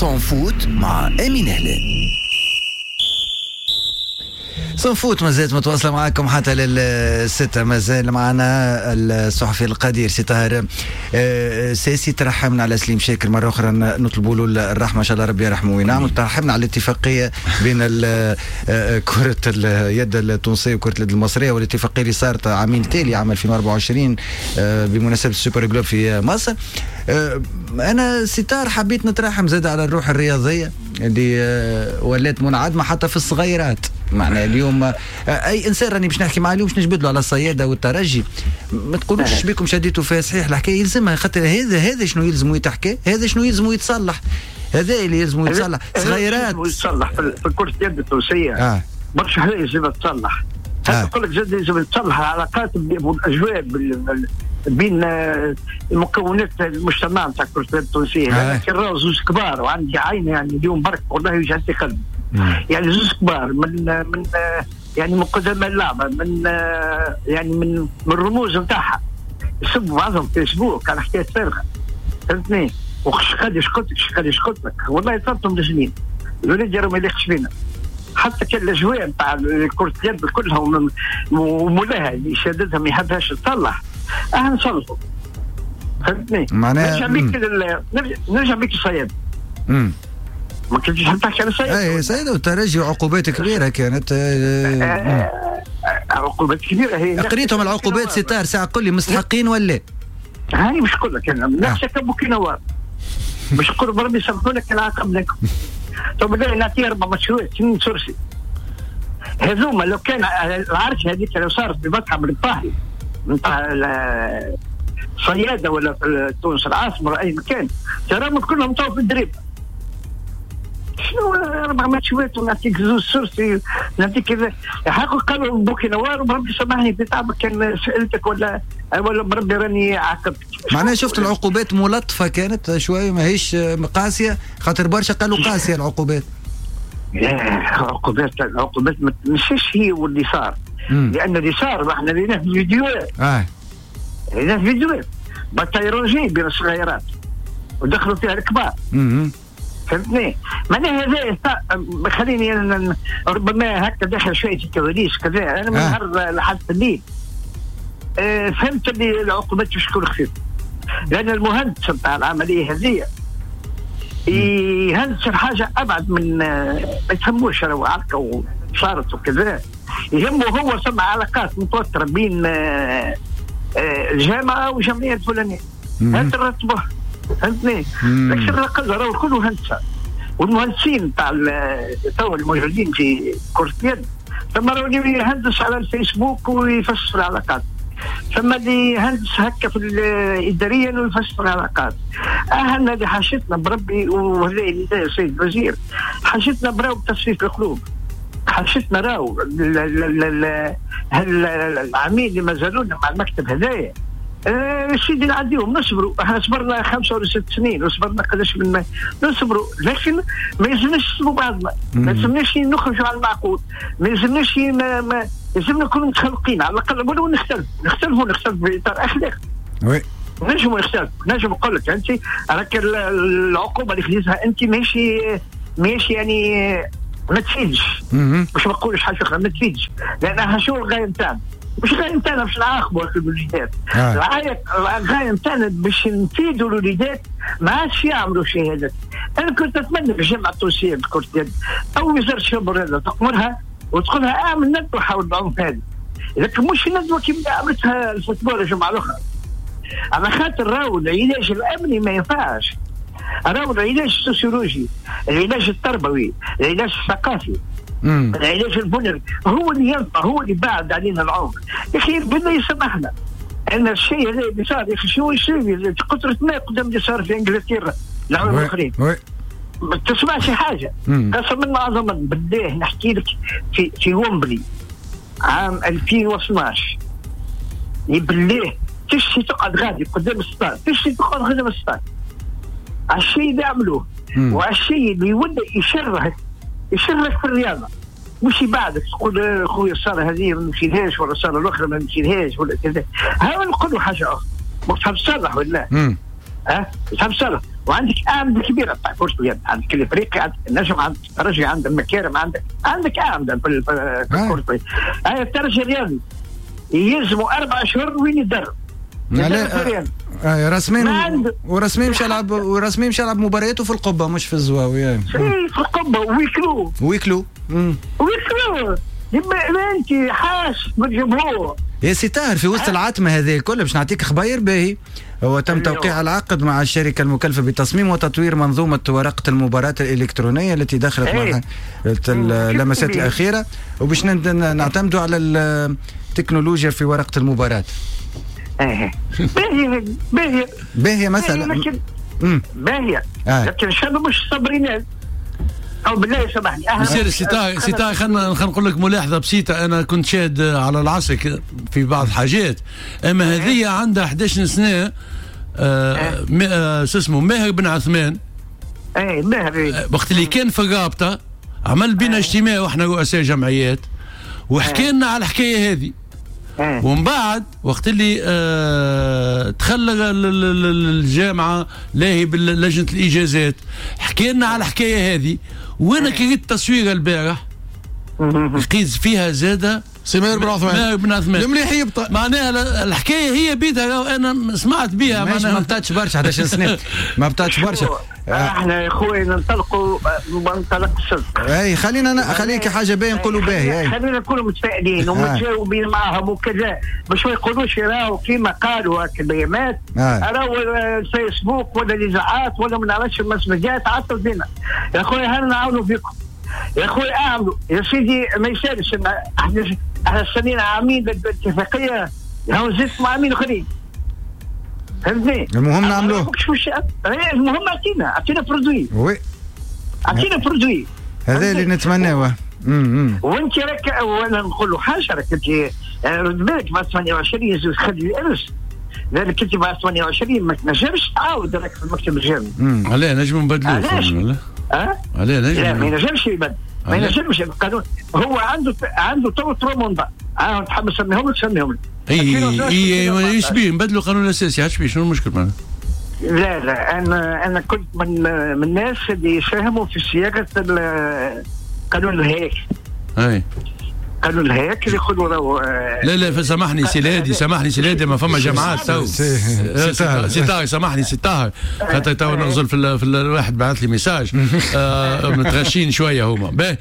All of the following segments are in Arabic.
سون فوت مع أمين هلال. صنفوت مازالت متواصلة معكم حتى للستة. مازال معنا الصحفي القدير سي طاهر ساسي. ترحمنا على سليم شاكر مرة أخرى، نطلبوا له الرحمة إن شاء الله ربي يرحمه وينعم. ترحمنا على الاتفاقية بين كرة اليد التونسية وكرة اليد المصرية، والاتفاقية اللي صارت عامين تالي عام 2024 بمناسبة السوبر جلوب في مصر. أنا ستار حبيت نترحم زاد على الروح الرياضية اللي ولات منعدمة حتى في الصغيرات. معنى اليوم اي انسان راني باش نحكي معاه اليوم باش نجبد له على الصياده والترجي، ما تقولوش بكم شديتوا فيها. صحيح الحكايه يلزمها، خاطر هذا شنو يلزموا يتحكى، هذا شنو يلزموا يتصلح، هذا اللي يلزموا يتصلح. صغيرات يتصلح في كرة اليد التونسية برشا حاجات يلزم تصلح. نقول لك زاد يلزم تصلح العلاقات والاجواء بين المكونات المجتمع نتاع كرة اليد التونسية. كي نراو زوج كبار وعندي عين يعني اليوم برك والله يجعل قلبي. يعني زوج كبار من يعني من قدماء اللعبه، من يعني من الرموز نتاعها يسبوا بعضهم في فيسبوك على حكايه فارغه، فهمتني؟ وشقد يشقد لك والله صارتهم رجلين الولاد ما يليقش فينا. حتى كان الاجواء نتاع كره اليد كلها ومولاها اللي شادتها ما يحبهاش تصلح، نصلحوا، فهمتني؟ نرجع بيك الصياد. ما كنتش حتحكي على سيد. اي سيد والترجي عقوبات كبيره كانت. عقوبات كبيره هي قريتهم العقوبات ستار ساعه قل لي مستحقين ولا؟ هاني مش كل لك انا نفسك ابوك نوار مش قرب ربي يسامحوا لك العاقب لكم. طب بالله نعطيه 4 ماتشات 2 سرسي هذوما لو كان العرش هذيك لو صارت بمطعم الطاهي نتاع الصياده ولا في تونس العاصمه ولا اي مكان تراهم كلهم طاو في الدريب. شنو 4 ماتشات ونعطيك 2 سرسي نعطيك كذا حقوا قالوا بوكي نوار وبربي سامحني في تعبك كان سالتك ولا بربي راني عاقبتك. معناها شفت العقوبات ملطفه كانت شويه ماهيش قاسيه، خاطر برشا قالوا قاسيه العقوبات. عقوبات ما تمشيش هي واللي صار، لان اللي صار احنا لقيناه في فيديوهات. لقيناه في فيديوهات بطيرونجي بين الصغيرات ودخلوا فيها الكبار. فهمتني؟ معناها هذا خليني ربما هكا داخل شويه في الكواليس كذا. انا من نهار لحد الليل فهمت اللي العقوبات مش تكون خفيفه، لان المهندس نتاع العمليه هذه يهندس الحاجه ابعد من ما يفهموش لو هكا وصارت وكذا. يهمه هو سمع علاقات متوتره بين الجامعه والجمعيه الفلانيه هذا ترتبه، فهمتني؟ لكن الأقل راهو الكل هندسة، والمهندسين تاع تو الموجودين في كرة اليد ثم راهو اللي يهندس على الفيسبوك ويفسر العلاقات، ثم اللي يهندس هكا في الإدارية ويفسر العلاقات. أهلنا اللي حاشتنا بربي وهذا اللي السيد الوزير حاشتنا براو بتصفيف القلوب، حاشتنا راهو العامين اللي ما زالونا مع المكتب هذايا. سيدي نعديهم نصبروا، احنا صبرنا 5 ولا 6 سنين وصبرنا قداش من ما نصبروا، لكن ما يلزمناش نسلبوا بعضنا، ما يلزمناش نخرجوا على المعقول، ما يلزمناش يلزمنا نكونوا متخلقين على الاقل ولو نختلفوا في اطار اخلاقي. وي نجموا نختلفوا، نقول لك انت راك العقوبه اللي خديتها انت ماشي يعني ما تفيدش، مش ما نقولش حاجه اخرى ما تفيدش، لانها شو الغايه نتاعنا؟ مش الغايه نتاعنا باش نعاقبوا الوليدات، الغايه نتاعنا باش نفيدوا الوليدات ما عادش يعملوا شهادات. انا كنت اتمنى في الجامعه التونسيه لكرة اليد او وزاره الشباب والرياضه تأمرها وتقولها اعمل ندوه حول العنف هذه، لكن مش ندوه كيما عملتها الفوتبول الجمعه الاخرى، على خاطر راهو العلاج الامني ما ينفعش، راهو العلاج السوسيولوجي، العلاج التربوي، العلاج الثقافي، العلاج البنري هو اللي ينفع، هو اللي بعد علينا العمر. يا اخي بالله يسامحنا ان الشيء هذا اللي صار يا اخي شنو يسوي قطره ماء قدام اللي صار في انجلترا العالم الاخرين. ما تسمعش حاجه قسما من عظمه بالله نحكي لك في ومبلي عام 2012 بالله تشتي تقعد غادي قدام الستار، تشتي تقعد قدام الستار على الشيء اللي عملوه وعلى الشيء اللي يولي يشرهك في الرياضه، مش بعدك تقول خويا صار هذه ما نمشيلهاش ولا صار الاخرى ما نمشيلهاش ولا كذا. هاو نقولوا حاجه اخرى مش تحب تصلح ولا تحب تصلح وعندك اعمده كبيره تاع كره اليد، عندك الافريقي، عندك النجم، عندك الترجي، عندك المكارم، عندك اعمده في كره اليد. هاي الترجي الرياضي يلزموا 4 شهور وين يتدرب. رسمي مش يلعب مبارياته في القبه مش في الزواويه. في القبه ويكلو يبقى انت حاس بالجمهور يا سي طاهر في وسط العتمه هذه الكل باش نعطيك خباير باهي. هو تم توقيع العقد مع الشركه المكلفه بتصميم وتطوير منظومه ورقه المباراه الالكترونيه التي دخلت معها اللمسات الاخيره، وباش نعتمدوا على التكنولوجيا في ورقه المباراه. باهيه مثلا باهيه لكن الشباب مش صابرين. او بالله سامحني سير سيتاي خلينا نقول لك ملاحظه بسيطه. انا كنت شاهد على العصر في بعض الحاجات، اما هذه عندها 11 سنه. شو اسمه ماهر بن عثمان. ماهر وقت اللي كان في الرابطه عمل بينا اجتماع واحنا رؤساء جمعيات وحكي لنا على الحكايه هذه. ومن بعد وقت اللي تخلى الجامعه لاهي بلجنه الاجازات حكي لنا على الحكايه هذه. وانا كريت تصويره البارح لقيت فيها زاده سمير بن عثمان المليح يبطأ. معناها الحكايه هي بيدها انا سمعت بها. معناها ما بطاتش برشا 11 سنه ما بطاتش برشا. احنا يا خويا ننطلقوا منطلق الصدق. اي خليك حاجه باهيه نقولوا باهيه. خلينا نكونوا متفائلين ومتجاوبين معهم وكذا باش ما يقولوش راهو كيما قالوا هكا البيانات راهو الفيسبوك ولا الاذاعات ولا ما نعرفش المسمجات عطوا فينا. يا خويا هل نعاونوا فيكم يا خويا اعملوا يا سيدي. ما يسالش احنا سنين عامين الاتفاقيه راهو زدت مع عامين اخرين فهمتني. المهم نعملوه. المهم اعطينا برودوي. اعطينا برودوي هذا اللي نتمناه. وانت راك وانا نقول له حاجه راك انت رد بالك مع 28 يزيد خلي الارث لانك انت مع 28 ما تنجمش تعاود راك في المكتب الجامعي. علاه نجم نبدلوه. علاه نجم. لا ما ينجمش يبدل. ما ينجمش القانون. هو عنده تو منضع. تحب تسميهم اي يشبيه نبدلوا قانون اساسي. هاتش شنو المشكل معنا؟ لا انا كنت من الناس اللي يساهموا في صياغه قانون الهيك. قانون الهيك اللي يقولوا راهو لا سامحني سيلادي ما فما جماعات تو سي سامحني سي طاهر خاطر تو نغزل في الواحد بعث لي ميساج متغشين شويه هما باهي.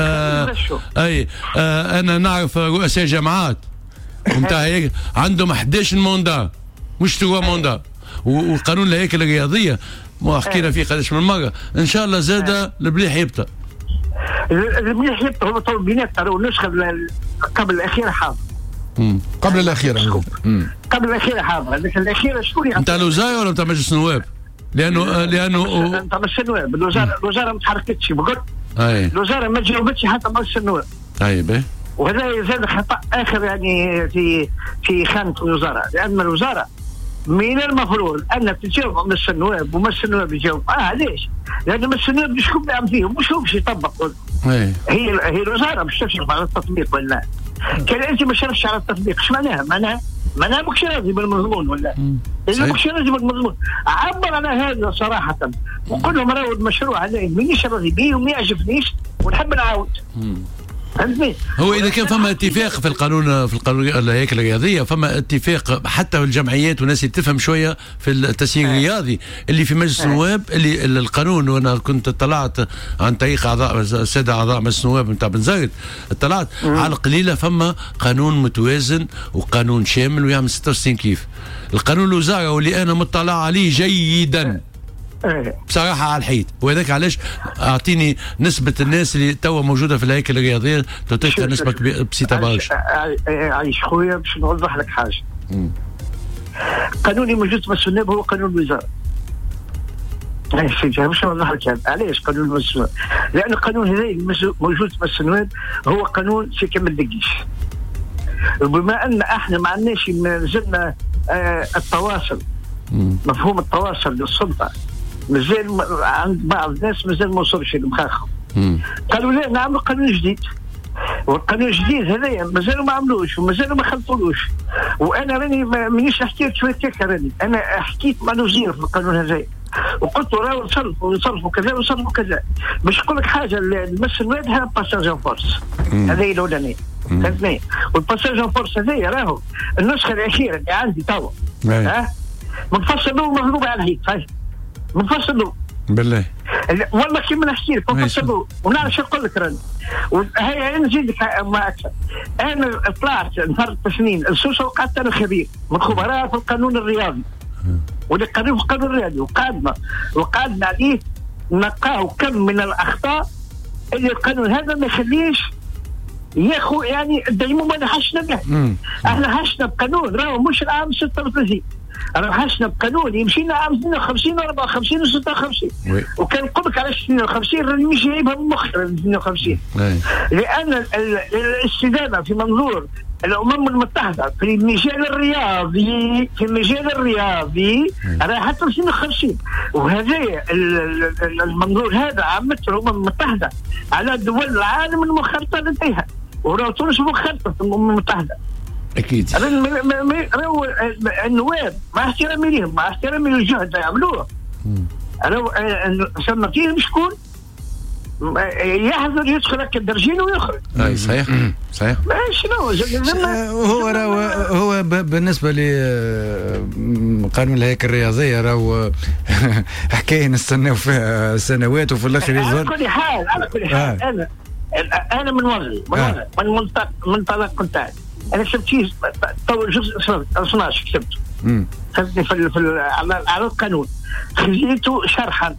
انا نعرف رؤساء جماعات ومتاع هيك عندهم 11 موندا مش 3 موندا. وقانون الهيكله الرياضيه ما حكينا فيه قداش من مره. ان شاء الله زاد المليح يبطأ. المليح يبطأ. هو طول بينات راهو النسخه قبل الاخيره حاضر. قبل الاخيره قبل الاخيره حاضر. لكن الاخيره شكون انت الوزاره ولا انت مجلس النواب؟ لانه انت مجلس النواب. الوزاره ما تحركتش بقول. الوزاره ما جاوبتش حتى مجلس النواب. باهي. وهذا زاد خطا اخر يعني في خانه الوزاره. لان الوزاره من المفروض ان تجاوب مجلس النواب ومجلس النواب يجاوب. علاش؟ لان مجلس النواب شكون بيعمل فيهم مش هو باش يطبق. هي الوزاره باش تشرف على التطبيق ولا كان انت ما شرفش على التطبيق. ايش معناها ماكش راضي بالمضمون ولا اذا ماكش راضي بالمضمون عبر على هذا صراحه وقول لهم راهو المشروع هذا مانيش راضي به وما يعجبنيش ونحب نعاود. هو اذا كان فما اتفاق في القانون الهيكله الرياضيه فما اتفاق حتى الجمعيات والناس اللي تفهم شويه في التسيير الرياضي اللي في مجلس النواب اللي القانون. وانا كنت اطلعت عن طريق اعضاء الساده اعضاء مجلس النواب نتاع بن زايد اطلعت على القليله فما قانون متوازن وقانون شامل ويعمل 66 كيف. القانون الوزاره واللي انا مطلع عليه جيدا بصراحه على الحيط. وهذاك علاش اعطيني نسبه الناس اللي توا موجوده في الهيكله الرياضيه تعطيك نسبه بسيطه برشا. عايش خويا باش نوضح لك حاجه. قانون اللي موجود في مجلس النواب هو قانون الوزاره. باش نوضح لك هذا علاش قانون مجلس النواب. لان القانون هذا موجود في مجلس النواب هو قانون في كما تدقيش. وبما ان احنا ما عندناش زلنا التواصل مفهوم التواصل للسلطه مازال عند بعض الناس مازال ما وصلش لمخاخهم. قالوا لا نعملوا قانون جديد. والقانون الجديد هذايا مازالوا ما عملوش ومازالوا ما خلطولوش. وانا راني مانيش حكيت شويه هكا. راني انا حكيت مع الوزير في القانون هذايا وقلت له راهو نصرفوا كذا ونصرفوا كذا. باش نقول لك حاجه، المس الواد هذا باساج ان فورس، هذه الاولانيه فهمتني. والباساج ان فورس هذه راهو النسخه الاخيره اللي عندي توا منفصل ومغلوب على الهيك، منفصل بالله والله كيما نحكي لك منفصل. ونعرف شو نقول لك راني، وهي نزيدك ما اكثر. انا طلعت نهار سنين السوسه وقعدت انا خبير من خبراء في القانون الرياضي، واللي قانون في القانون الرياضي وقعدنا عليه نقاه كم من الاخطاء اللي القانون هذا ما يخليش ياخو يعني دايما ما حشنا به. احنا حشنا بقانون راهو مش العام 36، راهو حشنا بقانون يمشينا عام 52 و54 و56. وكان نقول لك على 52 راني مش جايبها من مخي 52، لان الاستدامه في منظور الامم المتحده في المجال الرياضي راح توصل 50. وهذا المنظور هذا عمته الامم المتحده على دول العالم المخالطه لديها، وراه تونس مخالطه في الامم المتحده اكيد. النواب مع احترامي لهم، مع احترامي للجهد اللي يعملوه، انا سمكيهم شكون يحضر يدخل هكا الدرجين ويخرج. اي صحيح صحيح. شنو هو بالنسبه لقانون الهيكل الرياضيه راهو حكايه نستناو فيها سنوات وفي الاخر يظهر. على كل حال انا من وضعي من منطلق نتاعي انا كتبت فيه تو الجزء 12 كتبته فهمتني على القانون، خليته شرحا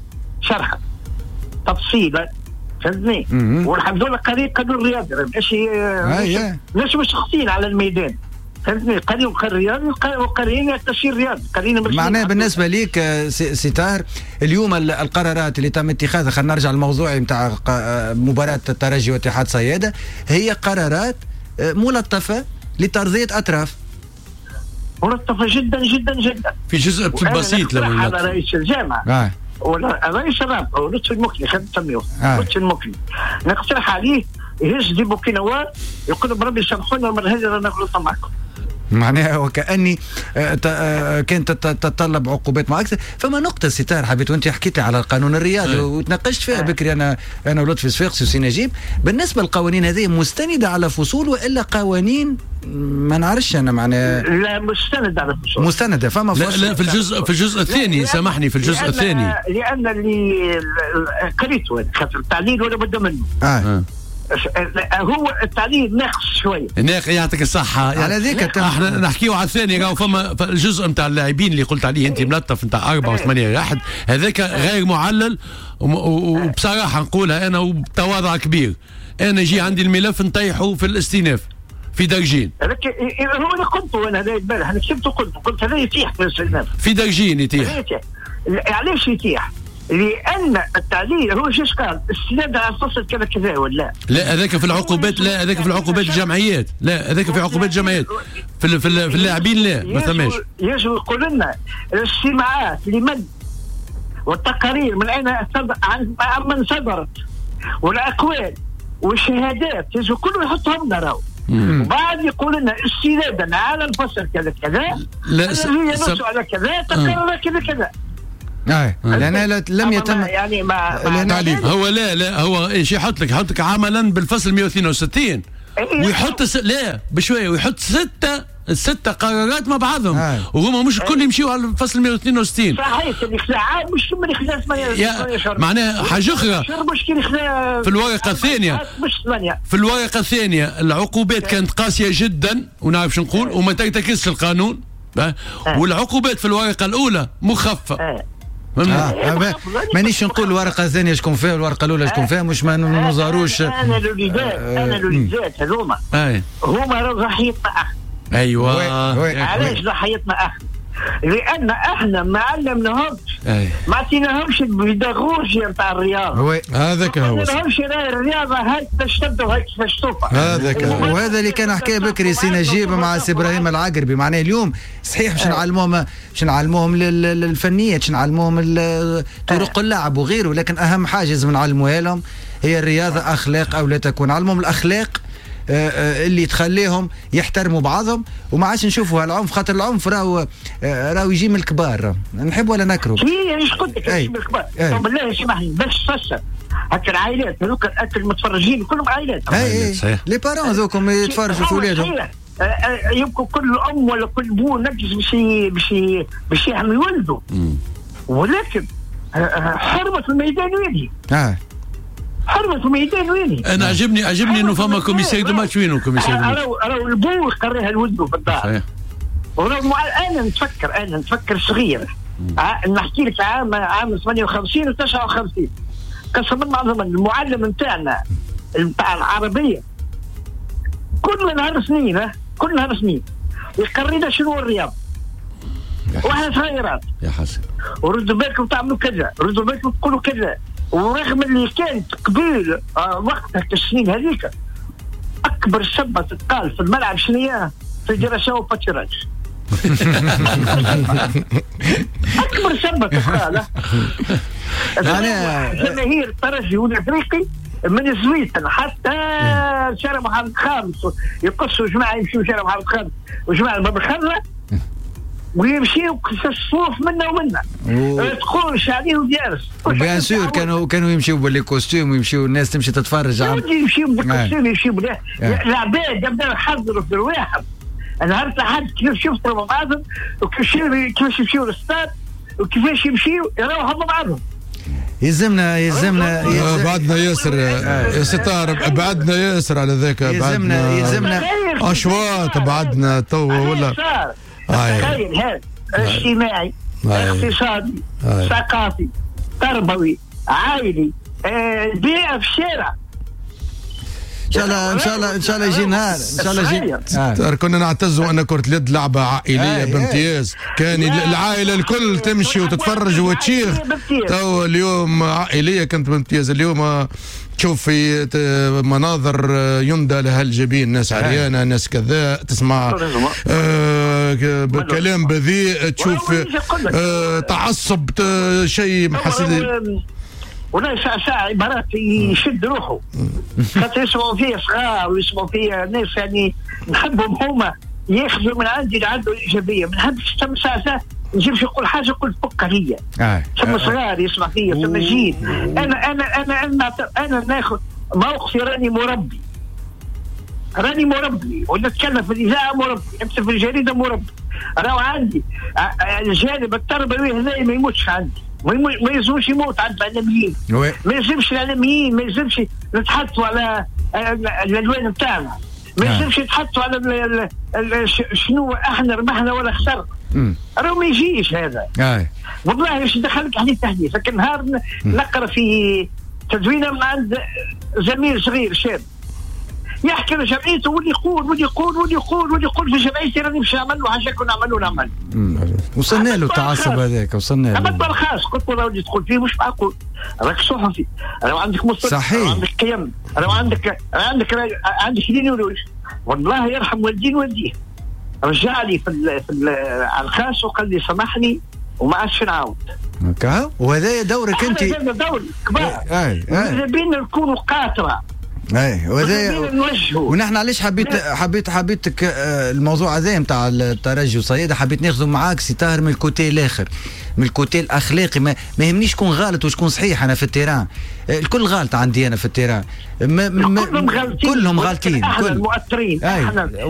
تفصيلا فهمتني. والحمد لله قانون الرياضي مش مشخصين على الميدان فهمتني. قانون الرياضي وقانون التسيير الرياضي معناه بالنسبه ليك ستار اليوم القرارات اللي تم اتخاذها، خلينا نرجع للموضوع نتاع مباراه الترجي واتحاد صياده، هي قرارات ملطفه لترضيه اطراف، ملطفه جدا جدا جدا في جزء بسيط لما على رئيس الجامعه ولا رئيس الرابطه ولطفي المكني خلينا نسميه لطفي المكني، نقترح عليه يهز دي بوكينوات يقول بربي سامحونا المره هذه رانا غلطنا معكم. معناها وكأني كانت تتطلب عقوبات ما أكثر. فما نقطة ستار حبيت وانت حكيت على القانون الرياضي وتناقشت فيها بكري أنا ولطفي صفاقسي وسي نجيب. بالنسبة للقوانين هذه مستندة على فصول وإلا قوانين ما نعرفش أنا معناها؟ لا مستندة على فصول. مستندة فما فصول. لا في الجزء الثاني سامحني في الجزء الثاني. لأن اللي قريته خاطر التعليل ولا بد منه. هو التعليم ناقص شويه. يعطيك الصحه. على ذيك احنا نحكيو على الثاني راهو فما الجزء نتاع اللاعبين اللي قلت عليه انت ملطف نتاع 4 و8 واحد هذاك غير معلل وبصراحه نقولها انا وبتواضع كبير. انا جي عندي الملف نطيحه في الاستئناف في درجين. هو اللي قلته انا هذا البارح انا كتبت قلت هذا يتيح في الاستئناف في درجين يتيح. علاش يتيح؟ لأن التعليل هو شو قال استناد على الفصل كذا كذا ولا لا هذاك في العقوبات. لا هذاك في العقوبات الجمعيات. لا هذاك في عقوبات الجمعيات في اللاعبين لا ما ثماش. يجب يقول لنا الاستماعات لمن والتقارير من أين من صدرت والأقوال والشهادات يجب كله يحطهم لنا راهو. وبعد يقول لنا استنادا على الفصل كذا كذا الذي على كذا تقرر كذا كذا. لأن لم يتم يعني مع هو لا هو ايش يحط لك عملا بالفصل 162 ويحط لا بشويه ويحط ستة قرارات مع بعضهم وهما مش الكل يمشيوا على الفصل 162. صحيح الإخلاع مش من إخلاع 8 معناها حاجة أخرى في الورقة الثانية. في الورقة الثانية العقوبات كانت قاسية جدا ونعرف شو نقول وما ترتكزش القانون والعقوبات في الورقة الأولى مخففة. مانيش نقول الورقه الثانيه شكون فيها والورقه الاولى شكون فيها مش ما نظهروش. انا الوليدات هذوما هما ضحيتنا احنا. ايوه علاش ضحيتنا احنا؟ لان احنا ما علمناهمش ما عطيناهمش البيداغوجيا نتاع الرياضه. هذاك هو. ما عطيناهمش الرياضه هاي باش تبداو هاي كيفاش توقع. هذاك وهذا اللي كان حكى بكري سي نجيب مع سي ابراهيم العقربي. معناه اليوم صحيح باش نعلموهم الفنيات باش نعلموهم طرق اللعب وغيره، لكن اهم حاجه لازم نعلموها لهم هي الرياضه اخلاق او لا تكون. علمهم الاخلاق اللي تخليهم يحترموا بعضهم وما عادش نشوفوا هالعنف، خاطر العنف راهو يجي من الكبار. نحب ولا نكره؟ هي ايش قلت لك يجي من الكبار. بالله سامحني باش تفسر هكا العائلات هذوك المتفرجين كلهم عائلات. صحيح. لي بارون هذوكم يتفرجوا في ولادهم. يمكن كل ام ولا كل بو نجز باش يحمي ولده، ولكن حرمة الميدان ويني؟ حرمة الميدان ويني؟ انا عجبني انه فما كوميسير دو ماتش. وينو كوميسير دو ماتش؟ راهو البو يقريها لولده في الدار. صحيح. انا نتفكر صغير. نحكي لك عام 58 و 59 قسما بالله المعلم نتاعنا نتاع العربيه كل نهار سنين يقرينا شنو الرياض واحنا صغيرات يا حسن، وردوا بالكم تعملوا كذا، ردوا بالكم تقولوا كذا. ورغم اللي كانت قبيل وقتها السنين هذيك اكبر سبه تتقال في الملعب شنو فيدراسيون وباتيراج. اكبر سبه تتقال. جماهير الترجي والافريقي من الزويتن حتى شارع محمد خامس يقصوا جماعه يمشوا شارع محمد خامس وجماعه باب الخضراء ويمشيوا الصوف منا ومنا تقول شعبيه وديارس. بيان سور كانوا يمشيوا بالكوستيم ويمشيوا الناس تمشي تتفرج يمشيوا بالكوستيم يمشيوا العباد يبداو يحضروا في الواحد. انا عرفت حد كيف شفتوا مع بعضهم وكيفاش يمشيوا للستاد وكيفاش يمشيوا يروحوا مع بعضهم. يلزمنا بعدنا ياسر يا ستار، بعدنا ياسر على ذاك. يلزمنا اشواط بعدنا تو ولا تخيل هذا اجتماعي اقتصادي ثقافي تربوي عائلي بيئة في الشارع. ان شاء الله يجي نهار، ان شاء الله يجي. كنا نعتزوا ان كرة اليد لعبة عائلية بامتياز، كان العائلة الكل تمشي وتتفرج وتشيخ. تو اليوم عائلية كانت بامتياز. اليوم تشوف في مناظر يندى لها الجبين، ناس عريانة، ناس كذا، تسمع كلام بذيء، تشوف تعصب، شيء محسن. ولا ساعة عبارات يشد روحه خاطر يسمعوا فيها صغار ويسمعوا فيها ناس يعني نحبهم هما ياخذوا من عندي لعنده الإيجابية. ما نحبش تم ساعة نجيبش يقول حاجة يقول فكها هي. ثم صغار يسمع فيها ثم جيل. أنا ناخذ موقفي، راني مربي ونتكلم في الإذاعة مربي، أمثل في الجريدة مربي. راهو عندي الجانب التربوي هذا ما يموتش عندي، ما يلزمش يموت عند الإعلاميين، ما يلزمش الإعلاميين، ما يلزمش نتحطوا على الألوان بتاعنا، ما يلزمش نتحطوا على شنو احنا ربحنا ولا خسرنا. راهو ما يجيش هذا. والله باش ندخلك حديث لكن نهار نقرا في تدوينه من عند زميل صغير شاب يحكي لجمعيته واللي يقول في جمعيتي راني باش نعمل له حاجه كنا نعمل. وصلنا له التعصب هذاك، وصلنا له. أما خاص قلت له راهو تدخل فيه مش معقول، راك صحفي، راهو عندك مستقبل، راهو عندك قيم، راهو عندك دين ولوش. والله يرحم والدين والديه رجع لي على الخاص وقال لي سامحني وما عادش نعاود. هكا وهذا دورك انت. هذا دور كبار. ماذا بينا نكونوا قاطره. ونحن علاش حبيتك الموضوع هذا نتاع الترجي وصيادة، حبيت ناخذه معاك سي طاهر من الكوتي الاخر، من الكوتي الاخلاقي. ما يهمنيش شكون غلط وشكون صحيح. انا في التيران الكل غلط عندي، انا في التيران كلهم غالطين، كلهم غالطين، احنا المؤثرين.